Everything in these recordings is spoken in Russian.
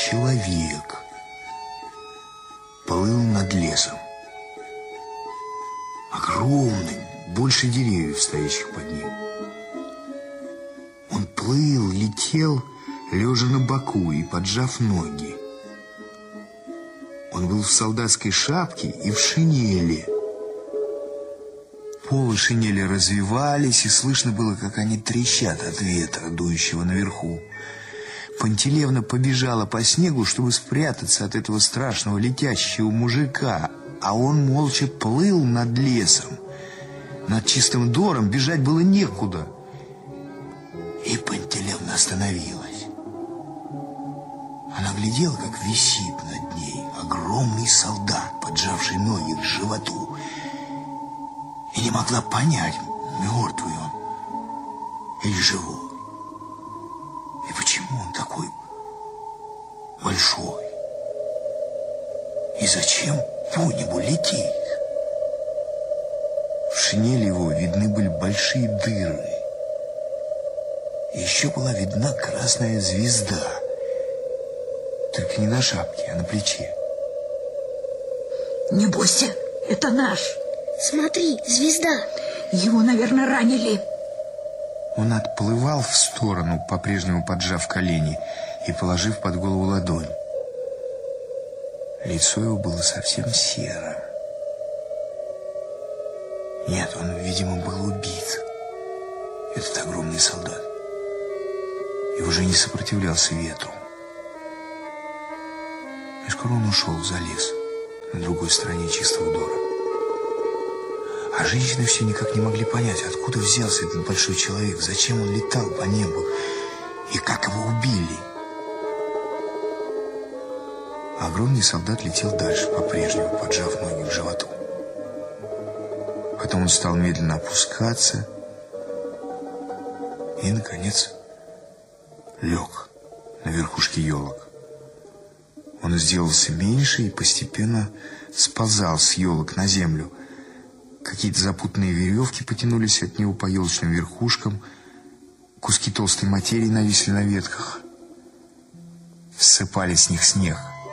человек плыл над лесом. Огромный, больше деревьев, стоящих под ним. Он плыл, летел, лежа на боку и поджав ноги. Он был в солдатской шапке и в шинели. Полы шинели развивались, и слышно было, как они трещат от ветра, дующего наверху. Пантелеевна побежала по снегу, чтобы спрятаться от этого страшного летящего мужика, а он молча плыл над лесом. Над Чистым Дором бежать было некуда. И Пантелеевна остановилась. Она глядела, как висит над ней огромный солдат, поджавший ноги к животу, и не могла понять, мертвый он или живой. И почему он такой большой? И зачем по небу летит? В шинели его видны были большие дыры. И еще была видна красная звезда. Только не на шапке, а на плече. Не бойся, это наш. Смотри, звезда. Его, наверное, ранили. Он отплывал в сторону, по-прежнему поджав колени и положив под голову ладонь. Лицо его было совсем серым. Нет, он, видимо, был убит, этот огромный солдат, и уже не сопротивлялся ветру. И скоро он ушел за лес, на другой стороне Чистого Дора. А женщины все никак не могли понять, откуда взялся этот большой человек, зачем он летал по небу и как его убили. Огромный солдат летел дальше, по-прежнему поджав ноги к животу. Потом он стал медленно опускаться и, наконец, лег на верхушке елок. Он сделался меньше и постепенно сползал с елок на землю. Какие-то запутанные веревки потянулись от него по елочным верхушкам, куски толстой материи нависли на ветках, ссыпали с них снег.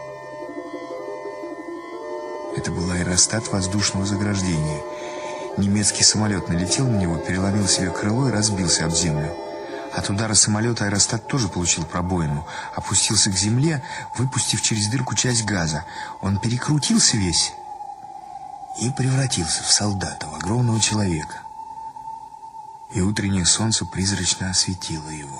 Это был аэростат воздушного заграждения. Немецкий самолет налетел на него, переломил себе крыло и разбился об землю. От удара самолета аэростат тоже получил пробоину, опустился к земле, выпустив через дырку часть газа. Он перекрутился весь и превратился в солдата, в огромного человека. И утреннее солнце призрачно осветило его.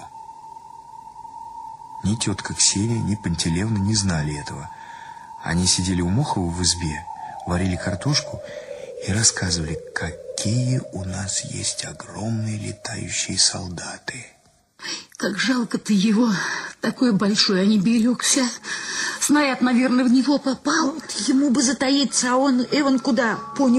Ни тетка Ксения, ни Пантелеевна не знали этого. Они сидели у Мохова в избе, варили картошку и рассказывали, какие у нас есть огромные летающие солдаты. Как жалко ты его, такой большой, а не берегся. Снаряд, наверное, в него попал. Ему бы затаиться, а он куда? По